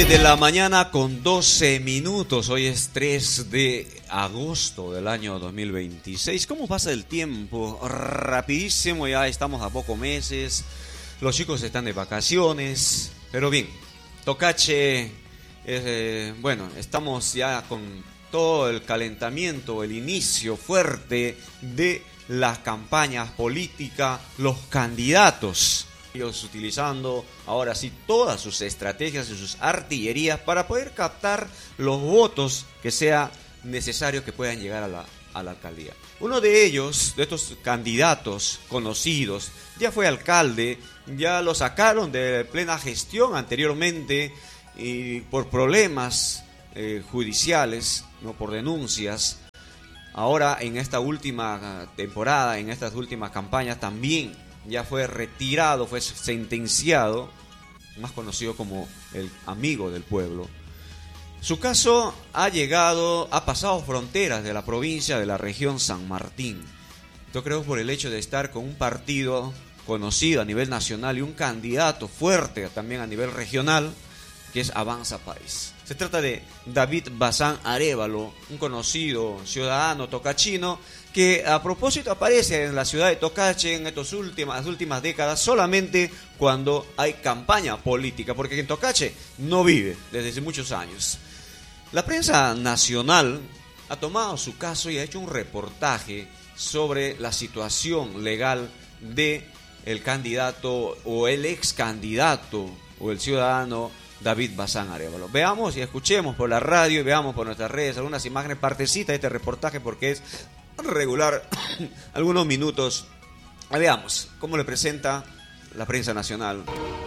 De la mañana con 12 minutos, hoy es 3 de agosto del año 2026. ¿Cómo pasa el tiempo? Rapidísimo, ya estamos a pocos meses, los chicos están de vacaciones, pero bien, Tocache, bueno, estamos ya con todo el calentamiento, el inicio fuerte de las campañas políticas, los candidatos. Ellos utilizando ahora sí todas sus estrategias y sus artillerías para poder captar los votos que sea necesario que puedan llegar a la alcaldía. Uno de ellos, de estos candidatos conocidos, ya fue alcalde, ya lo sacaron de plena gestión anteriormente y por problemas judiciales, no por denuncias. Ahora en esta última temporada, en estas últimas campañas también ya fue retirado, fue sentenciado, más conocido como el amigo del pueblo. Su caso ha pasado fronteras de la provincia, de la región San Martín. Yo creo por el hecho de estar con un partido conocido a nivel nacional y un candidato fuerte también a nivel regional, que es Avanza País. Se trata de David Bazán Arévalo, un conocido ciudadano tocachino que a propósito aparece en la ciudad de Tocache en las últimas décadas solamente cuando hay campaña política, porque en Tocache no vive desde hace muchos años. La prensa nacional ha tomado su caso y ha hecho un reportaje sobre la situación legal de el candidato o el ex candidato o el ciudadano David Bazán Arévalo. Veamos y escuchemos por la radio y veamos por nuestras redes algunas imágenes, partecita de este reportaje porque es regular algunos minutos. Veamos cómo le presenta la prensa nacional.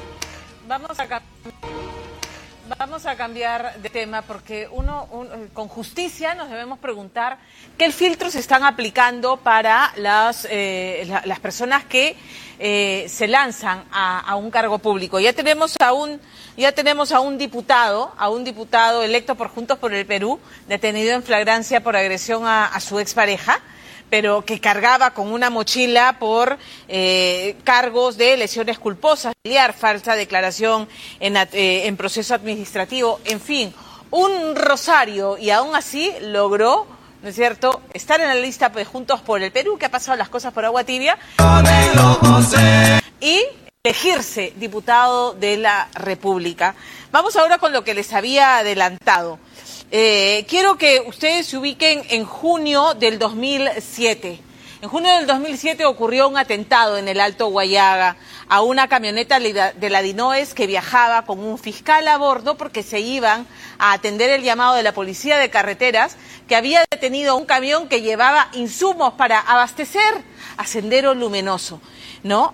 Vamos a cambiar de tema porque con justicia nos debemos preguntar qué filtros se están aplicando para las personas que se lanzan a un cargo público. Ya tenemos a un diputado electo por Juntos por el Perú, detenido en flagrancia por agresión a su expareja, pero que cargaba con una mochila por cargos de lesiones culposas, falsa declaración en proceso administrativo, en fin, un rosario, y aún así logró, ¿no es cierto?, estar en la lista de Juntos por el Perú, que ha pasado las cosas por agua tibia, y elegirse diputado de la República. Vamos ahora con lo que les había adelantado. Quiero que ustedes se ubiquen en junio del 2007. En junio del 2007 ocurrió un atentado en el Alto Guayaga a una camioneta de la DINOES que viajaba con un fiscal a bordo porque se iban a atender el llamado de la Policía de Carreteras, que había detenido un camión que llevaba insumos para abastecer a Sendero Luminoso, ¿no?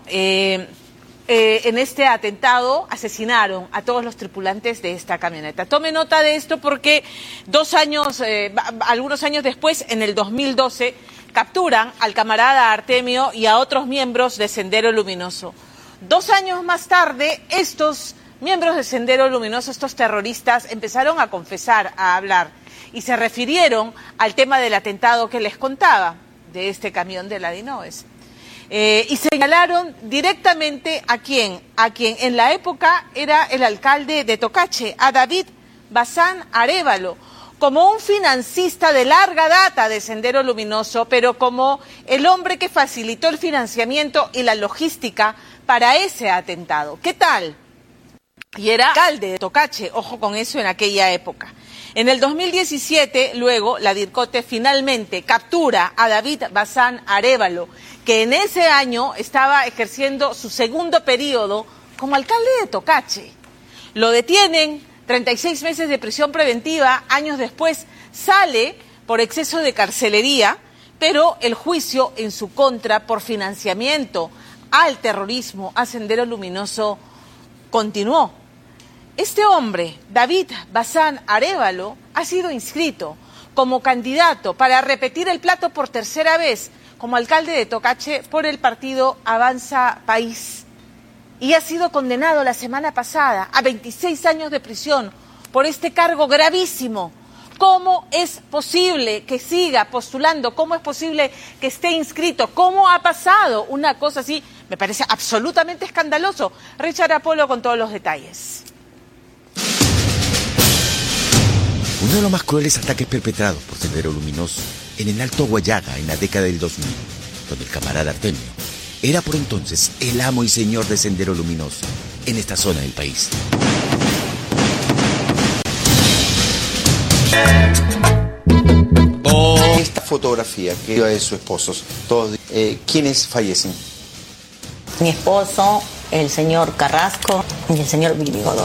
En este atentado asesinaron a todos los tripulantes de esta camioneta. Tome nota de esto porque algunos años después, en el 2012, capturan al camarada Artemio y a otros miembros de Sendero Luminoso. 2 años más tarde, estos miembros de Sendero Luminoso, estos terroristas, empezaron a confesar, a hablar, y se refirieron al tema del atentado que les contaba, de este camión de la DINOES. Y señalaron directamente a quien en la época era el alcalde de Tocache, a David Bazán Arévalo, como un financista de larga data de Sendero Luminoso, pero como el hombre que facilitó el financiamiento y la logística para ese atentado. ¿Qué tal? Y era alcalde de Tocache, ojo con eso, en aquella época. En el 2017, luego, la DIRCOTE finalmente captura a David Bazán Arévalo, que en ese año estaba ejerciendo su segundo periodo como alcalde de Tocache. Lo detienen, 36 meses de prisión preventiva, años después sale por exceso de carcelería, pero el juicio en su contra por financiamiento al terrorismo, a Sendero Luminoso, continuó. Este hombre, David Bazán Arévalo, ha sido inscrito como candidato para repetir el plato por tercera vez como alcalde de Tocache por el partido Avanza País. Y ha sido condenado la semana pasada a 26 años de prisión por este cargo gravísimo. ¿Cómo es posible que siga postulando? ¿Cómo es posible que esté inscrito? ¿Cómo ha pasado una cosa así? Me parece absolutamente escandaloso. Richard Apolo con todos los detalles. Uno de los más crueles ataques perpetrados por Sendero Luminoso en el Alto Guayaga en la década del 2000, donde el camarada Artemio era por entonces el amo y señor de Sendero Luminoso en esta zona del país. Esta fotografía que dio de sus esposos, todos, ¿quiénes fallecen? Mi esposo, el señor Carrasco y el señor Billy Godoy.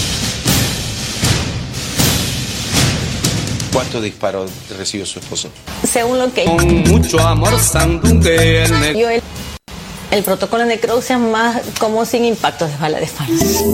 ¿Cuántos disparos recibió su esposo? Según lo que Con mucho amor sandungue el protocolo de necropsia más como sin impactos de bala de espalda.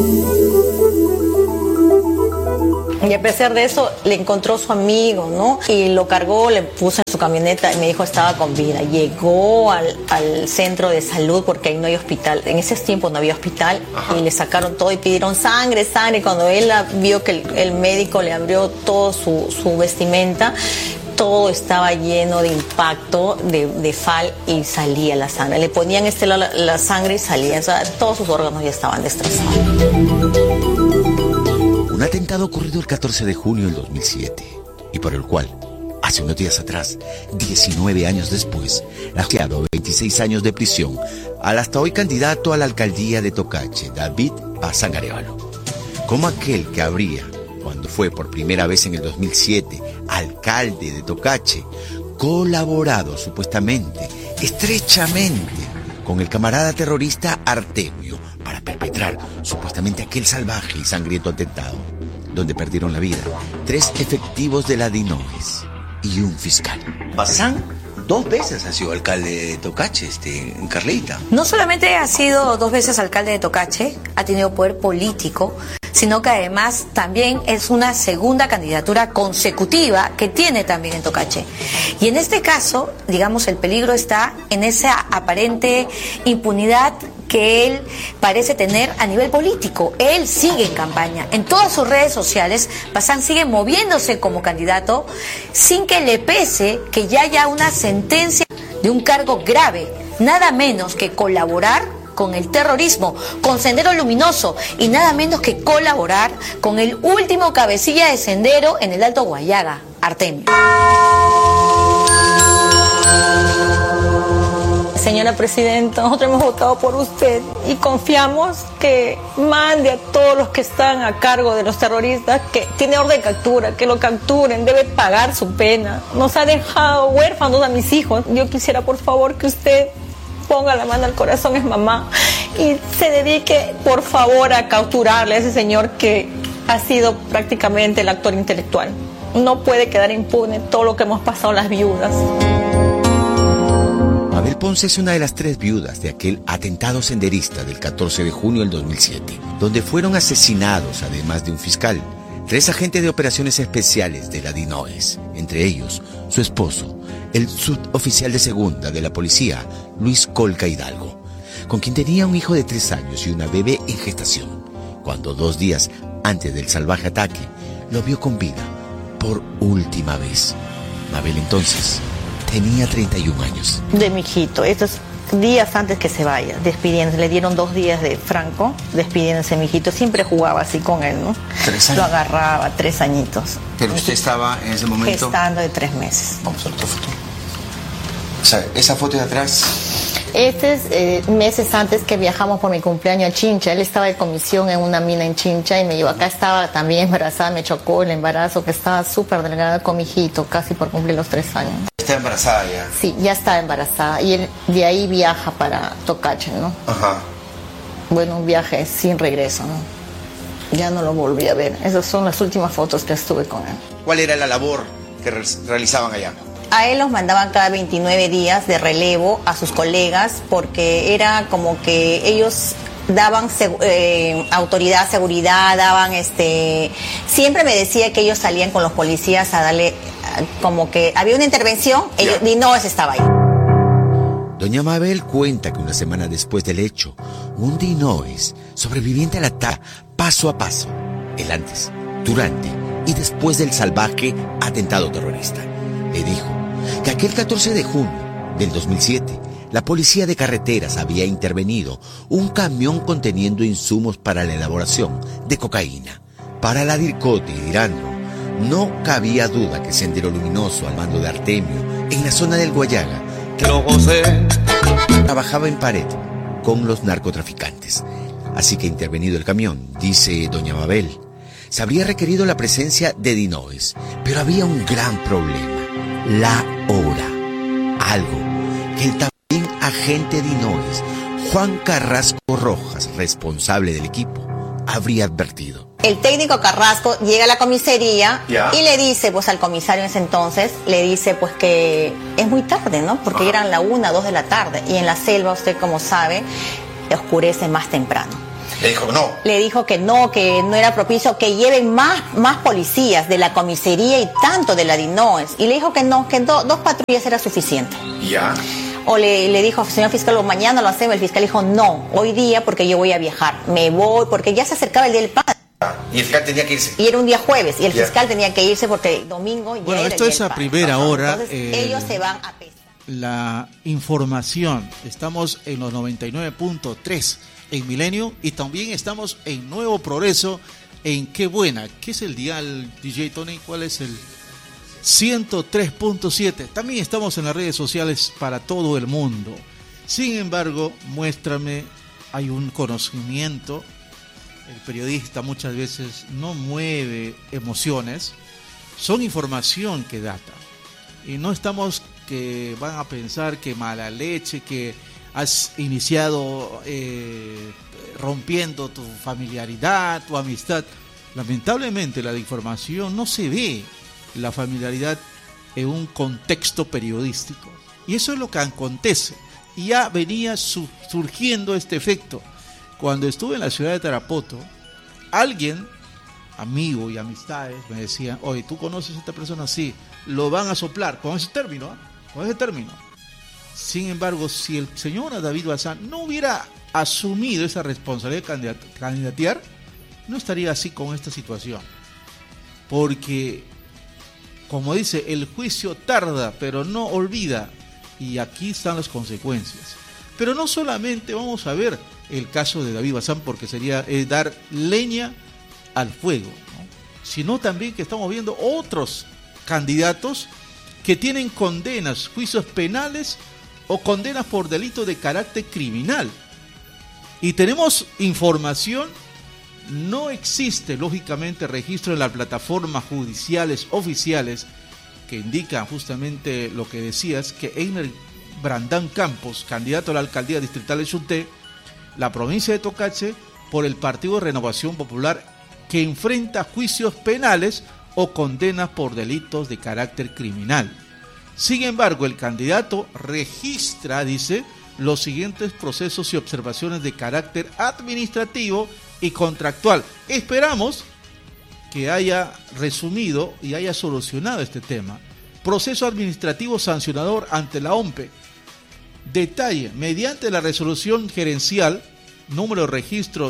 Y a pesar de eso, le encontró su amigo, ¿no? Y lo cargó, le puso en su camioneta y me dijo estaba con vida. Llegó al centro de salud porque ahí no hay hospital. En ese tiempo no había hospital. Ajá. Y le sacaron todo y pidieron sangre. Cuando él vio que el médico le abrió todo su vestimenta, todo estaba lleno de impacto de fal y salía la sangre. Le ponían la sangre y salía. O sea, todos sus órganos ya estaban destrozados. Un atentado ocurrido el 14 de junio del 2007 y por el cual, hace unos días atrás, 19 años después, ha quedado 26 años de prisión al hasta hoy candidato a la alcaldía de Tocache, David Bazán Arevalo, como aquel que habría, cuando fue por primera vez en el 2007 alcalde de Tocache, colaborado supuestamente, estrechamente, con el camarada terrorista Artemio para perpetrar supuestamente aquel salvaje y sangriento atentado, donde perdieron la vida 3 efectivos de la DINOES y un fiscal. Bazán 2 veces ha sido alcalde de Tocache, en Carlita. No solamente ha sido 2 veces alcalde de Tocache, ha tenido poder político, sino que además también es una segunda candidatura consecutiva que tiene también en Tocache. Y en este caso, digamos, el peligro está en esa aparente impunidad que él parece tener a nivel político. Él sigue en campaña. En todas sus redes sociales, Bazán sigue moviéndose como candidato sin que le pese que ya haya una sentencia de un cargo grave, nada menos que colaborar con el terrorismo, con Sendero Luminoso y nada menos que colaborar con el último cabecilla de Sendero en el Alto Guayaga, Artemio. Señora Presidenta, nosotros hemos votado por usted y confiamos que mande a todos los que están a cargo de los terroristas, que tiene orden de captura, que lo capturen, debe pagar su pena. Nos ha dejado huérfanos a mis hijos. Yo quisiera, por favor, que usted ponga la mano al corazón, es mamá, y se dedique, por favor, a capturarle a ese señor que ha sido prácticamente el actor intelectual. No puede quedar impune todo lo que hemos pasado las viudas. Mabel Ponce es una de las 3 viudas de aquel atentado senderista del 14 de junio del 2007, donde fueron asesinados, además de un fiscal, 3 agentes de operaciones especiales de la DINOES, entre ellos su esposo, el suboficial de segunda de la policía, Luis Colca Hidalgo, con quien tenía un hijo de 3 años y una bebé en gestación, cuando 2 días antes del salvaje ataque lo vio con vida por última vez. Mabel entonces tenía 31 años. De mi hijito, estos días antes que se vaya, despidiéndose, le dieron 2 días de franco, despidiéndose mi hijito, siempre jugaba así con él, ¿no? 3 años. Lo agarraba, 3 añitos. Pero usted estaba en ese momento... Gestando de 3 meses. Vamos a la otra foto. O sea, esa foto de atrás... Este es meses antes que viajamos por mi cumpleaños a Chincha. Él estaba de comisión en una mina en Chincha y me llevó. Acá estaba también embarazada, me chocó el embarazo, que estaba súper delgada con mi hijito, casi por cumplir los 3 años. ¿Está embarazada ya? Sí, ya estaba embarazada y él de ahí viaja para Tocache, ¿no? Ajá. Bueno, un viaje sin regreso, ¿no? Ya no lo volví a ver. Esas son las últimas fotos que estuve con él. ¿Cuál era la labor que realizaban allá? A él los mandaban cada 29 días de relevo a sus colegas porque era como que ellos daban autoridad, seguridad, daban siempre me decía que ellos salían con los policías a darle como que había una intervención y no estaba ahí. Doña Mabel cuenta que una semana después del hecho, un DINOES sobreviviente al ataque paso a paso, el antes, durante y después del salvaje atentado terrorista, le dijo que aquel 14 de junio del 2007, la policía de carreteras había intervenido un camión conteniendo insumos para la elaboración de cocaína para la DIRCOTE y DIRANDRO, No cabía duda que Sendero Luminoso, al mando de Artemio, en la zona del Guayaga, que lo gocé. trabajaba en pared con los narcotraficantes. Así que, intervenido el camión, dice doña Mabel, se habría requerido la presencia de Dinoes, pero había un gran problema: la hora. Algo que el también agente Dinoes, Juan Carrasco Rojas, responsable del equipo, habría advertido. El técnico Carrasco llega a la comisaría Ya. y le dice pues al comisario en ese entonces, le dice pues que es muy tarde, ¿no? Porque eran la 1, 2 de la tarde y en la selva, usted como sabe, oscurece más temprano. Le dijo no. Le dijo que no era propicio, que lleven más policías de la comisaría y tanto de la DINOES. Y le dijo que no, que dos patrullas era suficiente. Ya. O le dijo, señor fiscal, mañana lo hacemos. El fiscal dijo, no, hoy día porque yo voy a viajar. Me voy porque ya se acercaba el día del padre. Y el fiscal tenía que irse. Y era un día jueves y el Ya. fiscal tenía que irse porque el domingo ya Bueno, era el esto día es del a padre. primera hora. Entonces ellos se van a pesar. La información. Estamos en los 99.3 en Milenio y también estamos en Nuevo Progreso en Qué Buena. ¿Qué es el dial, DJ Tony? ¿Cuál es el 103.7? También estamos en las redes sociales para todo el mundo. Sin embargo, muéstrame, hay un conocimiento. El periodista muchas veces no mueve emociones. Son información que data. Y no estamos que van a pensar que mala leche, que has iniciado rompiendo tu familiaridad, tu amistad. Lamentablemente la información no se ve la familiaridad en un contexto periodístico. Y eso es lo que acontece. Y ya venía surgiendo este efecto. Cuando estuve en la ciudad de Tarapoto, alguien, amigo y amistades, me decían, oye, ¿tú conoces a esta persona? Sí, lo van a soplar, con ese término, ¿eh? Con ese término. Sin embargo, si el señor David Bazán no hubiera asumido esa responsabilidad de candidatear, no estaría así con esta situación. Porque, como dice, el juicio tarda, pero no olvida. Y aquí están las consecuencias. Pero no solamente vamos a ver el caso de David Bazán, porque sería dar leña al fuego, ¿no? Sino también que estamos viendo otros candidatos que tienen condenas, juicios penales o condenas por delito de carácter criminal. Y tenemos información, no existe lógicamente registro en las plataformas judiciales oficiales que indican justamente lo que decías, que Einer Brandán Campos, candidato a la alcaldía distrital de Chunté, la provincia de Tocache, por el Partido de Renovación Popular, que enfrenta juicios penales o condenas por delitos de carácter criminal. Sin embargo, el candidato registra, dice, los siguientes procesos y observaciones de carácter administrativo y contractual. Esperamos que haya resumido y haya solucionado este tema. Proceso administrativo sancionador ante la OMPE. Detalle, mediante la resolución gerencial número de registro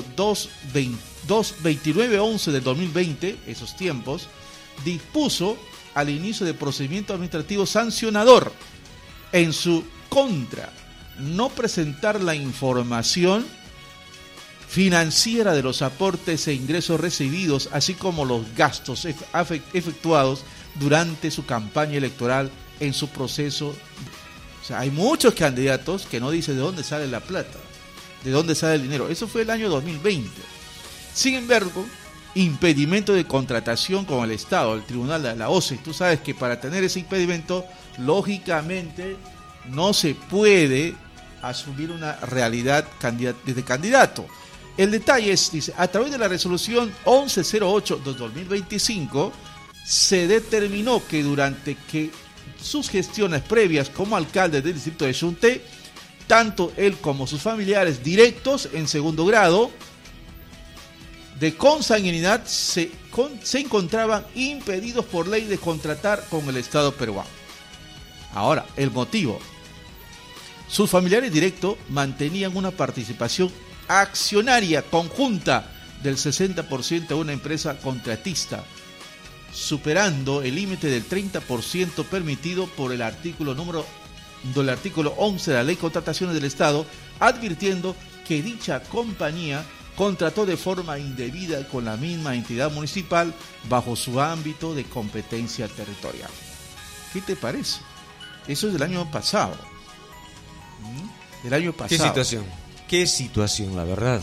2911 del 2020, esos tiempos, dispuso al inicio de procedimiento administrativo sancionador en su contra no presentar la información financiera de los aportes e ingresos recibidos, así como los gastos efectuados durante su campaña electoral en su proceso. O sea, hay muchos candidatos que no dicen de dónde sale la plata, de dónde sale el dinero. Eso fue el año 2020. Sin embargo, impedimento de contratación con el Estado, el Tribunal de la OCE. Tú sabes que para tener ese impedimento, lógicamente, no se puede asumir una realidad de candidato. El detalle es, dice, a través de la resolución 1108 de 2025, se determinó que durante sus gestiones previas como alcalde del distrito de Chunté, tanto él como sus familiares directos en segundo grado de consanguinidad se encontraban impedidos por ley de contratar con el Estado peruano. Ahora, el motivo. Sus familiares directos mantenían una participación accionaria conjunta del 60% de una empresa contratista, superando el límite del 30% permitido por el artículo 11 de la Ley de Contrataciones del Estado, advirtiendo que dicha compañía contrató de forma indebida con la misma entidad municipal bajo su ámbito de competencia territorial. ¿Qué te parece? Eso es del año pasado. Del año pasado. Qué situación, la verdad.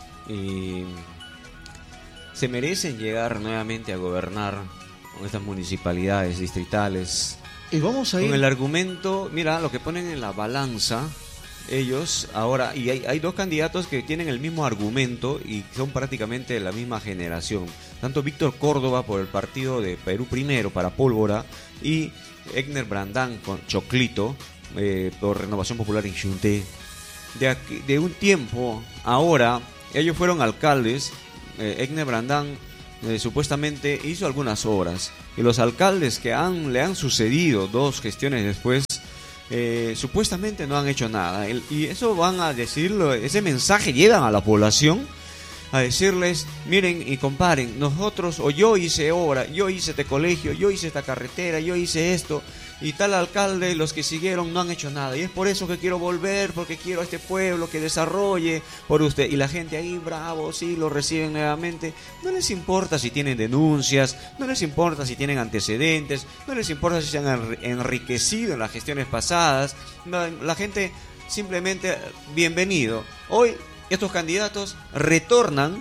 Se merecen llegar nuevamente a gobernar con estas municipalidades distritales. Y vamos a ir con el argumento, mira, lo que ponen en la balanza ellos ahora, y hay dos candidatos que tienen el mismo argumento y son prácticamente de la misma generación. Tanto Víctor Córdoba por el partido de Perú Primero para Pólvora y Egner Brandán con Choclito por Renovación Popular en Xunté. De un tiempo ahora, ellos fueron alcaldes. Egner Brandán supuestamente hizo algunas obras y los alcaldes que le han sucedido 2 gestiones después supuestamente no han hecho nada, y eso van a decirlo, ese mensaje llegan a la población a decirles, miren y comparen, nosotros, o yo hice obra, yo hice este colegio, yo hice esta carretera, yo hice esto, y tal alcalde, los que siguieron no han hecho nada, y es por eso que quiero volver, porque quiero a este pueblo que desarrolle por usted, y la gente ahí, bravo, sí, lo reciben nuevamente. No les importa si tienen denuncias, no les importa si tienen antecedentes, no les importa si se han enriquecido en las gestiones pasadas. No, la gente simplemente, bienvenido. Hoy estos candidatos retornan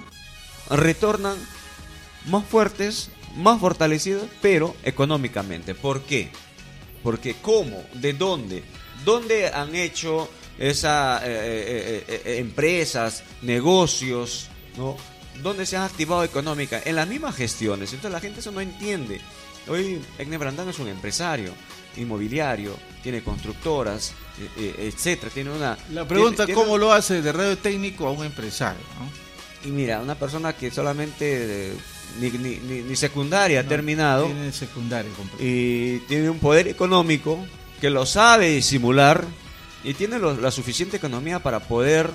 más fuertes, más fortalecidos, pero económicamente. ¿Por qué? Porque ¿cómo? ¿De dónde? ¿Dónde han hecho esas empresas, negocios, ¿no? ¿Dónde se han activado económica? En las mismas gestiones. Entonces la gente eso no entiende. Hoy Egner Brandán es un empresario inmobiliario, tiene constructoras, etcétera. Tiene una. La pregunta es cómo lo hace de radio técnico a un empresario, ¿no? Y mira, una persona que solamente ni secundaria ha terminado. Tiene secundaria, y tiene un poder económico que lo sabe disimular y tiene la suficiente economía para poder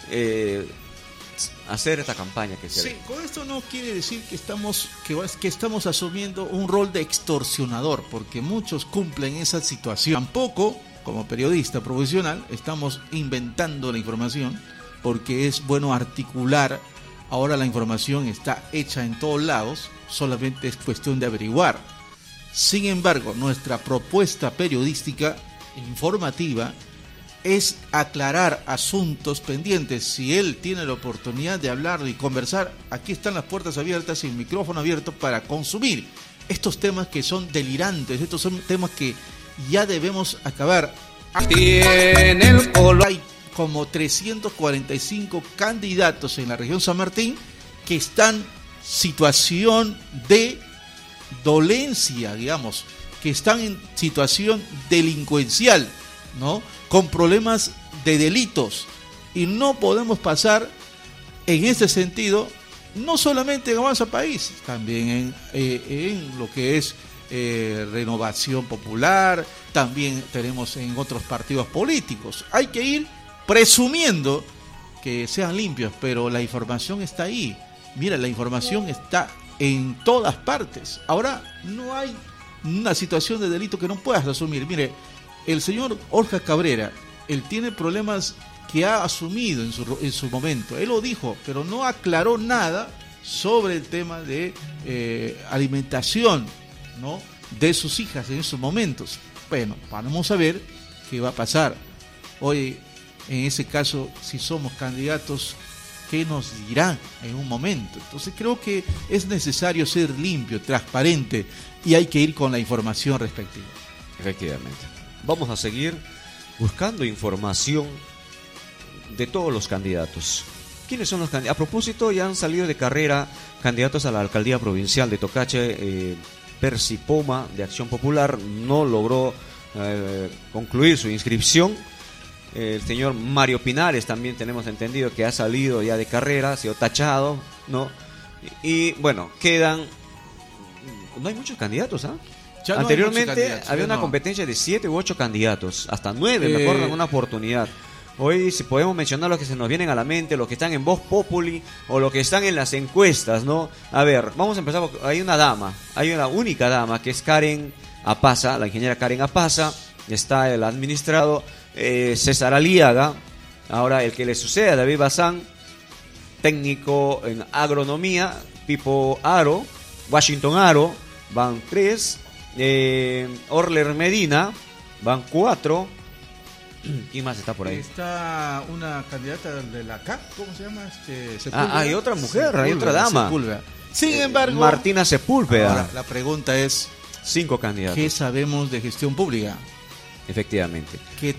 hacer esta campaña que se Sí, con esto no quiere decir que estamos asumiendo un rol de extorsionador, porque muchos cumplen esa situación. Tampoco, como periodista profesional, estamos inventando la información, porque es bueno articular. Ahora la información está hecha en todos lados, solamente es cuestión de averiguar. Sin embargo, nuestra propuesta periodística informativa es aclarar asuntos pendientes. Si él tiene la oportunidad de hablar y conversar, aquí están las puertas abiertas y el micrófono abierto para consumir estos temas que son delirantes, estos son temas que ya debemos acabar. Hay como 345 candidatos en la región San Martín que están en situación de dolencia, digamos, que están en situación delincuencial, ¿no? Con problemas de delitos, y no podemos pasar en este sentido, no solamente en Avanza País, también en lo que es Renovación Popular, también tenemos en otros partidos políticos. Hay que ir presumiendo que sean limpios, pero la información está ahí. Mira, la información está en todas partes. Ahora no hay una situación de delito que no puedas asumir. Mire, el señor Orja Cabrera, él tiene problemas que ha asumido en su momento. Él lo dijo, pero no aclaró nada sobre el tema de alimentación, ¿no?, de sus hijas en esos momentos. Bueno, vamos a ver qué va a pasar. Hoy, en ese caso, si somos candidatos, ¿qué nos dirán en un momento? Entonces creo que es necesario ser limpio, transparente, y hay que ir con la información respectiva. Efectivamente. Vamos a seguir buscando información de todos los candidatos. ¿Quiénes son los candidatos? A propósito, ya han salido de carrera candidatos a la alcaldía provincial de Tocache. Percy Poma, de Acción Popular, no logró concluir su inscripción. El señor Mario Pinares también tenemos entendido que ha salido ya de carrera, ha sido tachado, ¿no? Y bueno, quedan... No hay muchos candidatos, ¿ah? Anteriormente había una competencia de 7 u 8 candidatos, hasta 9, me acuerdo, en una oportunidad. Hoy, si podemos mencionar los que se nos vienen a la mente, los que están en Voz Populi o los que están en las encuestas, ¿no? A ver, vamos a empezar. Hay una dama, hay una única dama que es Karen Apaza, la ingeniera Karen Apaza. Está el administrado César Aliaga. Ahora, el que le sucede a David Bazán técnico en agronomía, tipo Aro, Washington Aro, van 3. Orler Medina, van 4. ¿Quién más está por ahí? Está una candidata de la CAP, ¿cómo se llama? Hay otra mujer, hay otra dama. Sepúlveda. Sin embargo, Martina Sepúlveda. Ahora, la pregunta es, 5 candidatos. ¿qué sabemos de gestión pública? Efectivamente. Que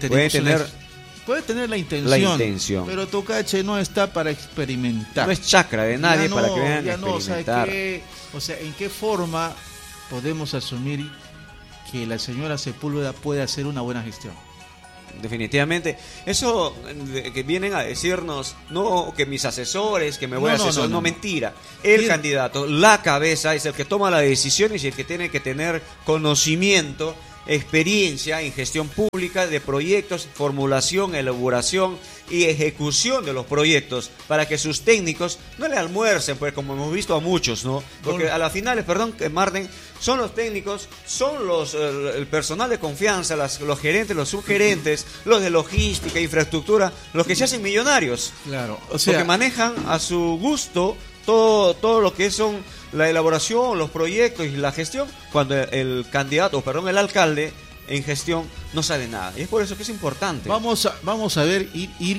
puede tener la intención, pero Tocache no está para experimentar. No es chakra de nadie ya para que vean ya experimentar. O sea, ¿en qué forma podemos asumir que la señora Sepúlveda puede hacer una buena gestión? Definitivamente. Eso que vienen a decirnos, no, que mis asesores, que me voy a asesorar, no, mentira. El candidato, la cabeza, es el que toma las decisiones y el que tiene que tener conocimiento, experiencia en gestión pública de proyectos, formulación, elaboración y ejecución de los proyectos, para que sus técnicos no le almuercen, pues como hemos visto a muchos, ¿no? Porque a las finales, Marden, son los técnicos, son el personal de confianza, los gerentes, los subgerentes, los de logística, infraestructura, los que se hacen millonarios. Claro, o sea, porque manejan a su gusto todo lo que son la elaboración, los proyectos y la gestión, cuando el alcalde en gestión no sabe nada. Y es por eso que es importante. Vamos a ver,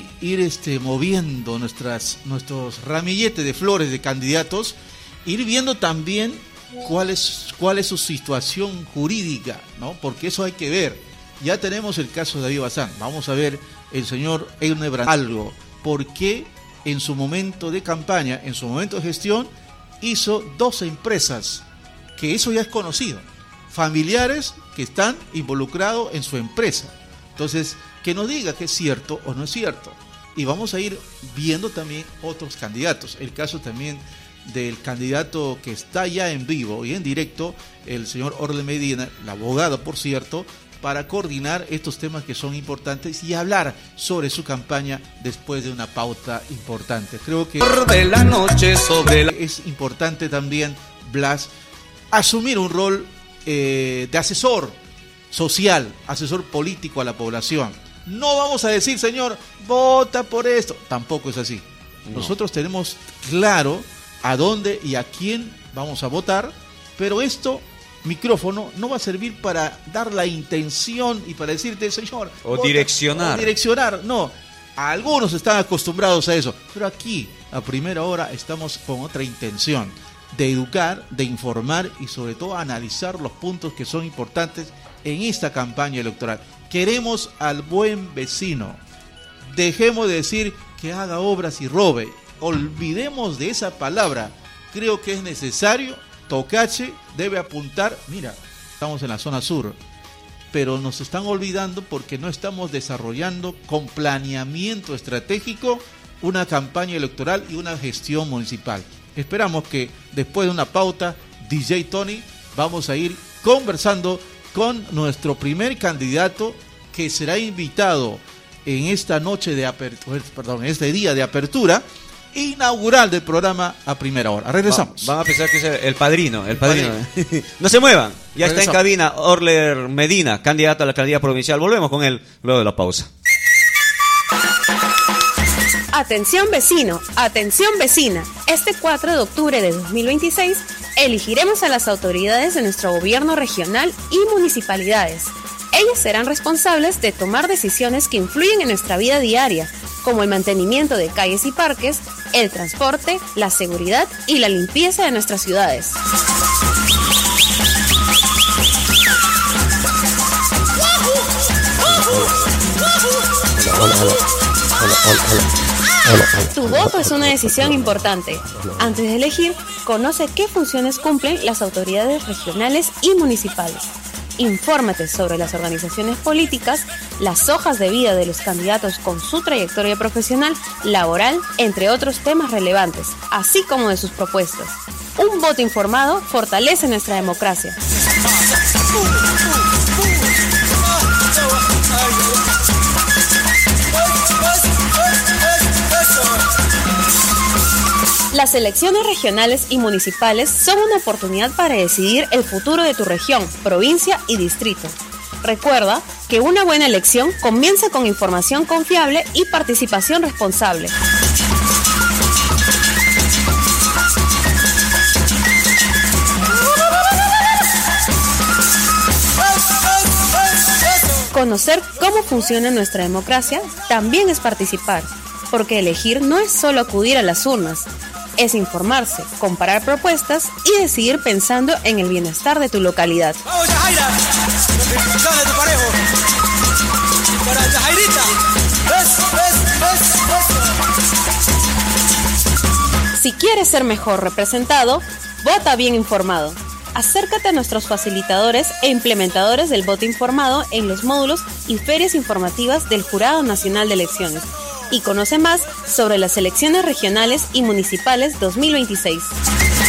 ir moviendo nuestros ramilletes de flores de candidatos, ir viendo también cuál es su situación jurídica, ¿no? Porque eso hay que ver. Ya tenemos el caso de David Bazán. Vamos a ver el señor Eune Brandalgo. ¿Por qué en su momento de campaña, en su momento de gestión, hizo 2 empresas? Que eso ya es conocido. Familiares que están involucrados en su empresa. Entonces, que nos diga que es cierto o no es cierto. Y vamos a ir viendo también otros candidatos. El caso también del candidato que está ya en vivo y en directo, el señor Orle Medina, el abogado, por cierto, para coordinar estos temas que son importantes y hablar sobre su campaña después de una pauta importante. Creo que de la noche es importante también, Blas, asumir un rol de asesor social, asesor político a la población. No vamos a decir, señor, vota por esto. Tampoco es así. No. Nosotros tenemos claro a dónde y a quién vamos a votar, pero micrófono no va a servir para dar la intención y para decirte, señor, o vota, direccionar. No, algunos están acostumbrados a eso, pero aquí a primera hora estamos con otra intención, de educar, de informar y sobre todo analizar los puntos que son importantes en esta campaña electoral. Queremos al buen vecino. Dejemos de decir que haga obras y robe. Olvidemos de esa palabra. Creo que es necesario. Tocache debe apuntar. Mira, estamos en la zona sur, pero nos están olvidando porque no estamos desarrollando con planeamiento estratégico una campaña electoral y una gestión municipal. Esperamos que después de una pauta, DJ Tony, vamos a ir conversando con nuestro primer candidato que será invitado en esta noche de este día de apertura inaugural del programa a primera hora. Regresamos. Van a pensar que es el padrino. No se muevan. Ya regresamos. Está en cabina Orler Medina, candidato a la alcaldía provincial. Volvemos con él luego de la pausa. Atención vecino, atención vecina. Este 4 de octubre de 2026 elegiremos a las autoridades de nuestro gobierno regional y municipalidades. Ellas serán responsables de tomar decisiones que influyen en nuestra vida diaria, como el mantenimiento de calles y parques, el transporte, la seguridad y la limpieza de nuestras ciudades. Tu voto es una decisión importante. Antes de elegir, conoce qué funciones cumplen las autoridades regionales y municipales. Infórmate sobre las organizaciones políticas, las hojas de vida de los candidatos con su trayectoria profesional, laboral, entre otros temas relevantes, así como de sus propuestas. Un voto informado fortalece nuestra democracia. Las elecciones regionales y municipales son una oportunidad para decidir el futuro de tu región, provincia y distrito. Recuerda que una buena elección comienza con información confiable y participación responsable. Conocer cómo funciona nuestra democracia también es participar, porque elegir no es solo acudir a las urnas, es informarse, comparar propuestas y decidir pensando en el bienestar de tu localidad. ¡Vamos, Yajaira! ¡Notificaciones de tu parejo! ¡Para Yajairita! ¡Ves! Si quieres ser mejor representado, vota bien informado. Acércate a nuestros facilitadores e implementadores del voto informado en los módulos y ferias informativas del Jurado Nacional de Elecciones y conoce más sobre las elecciones regionales y municipales 2026.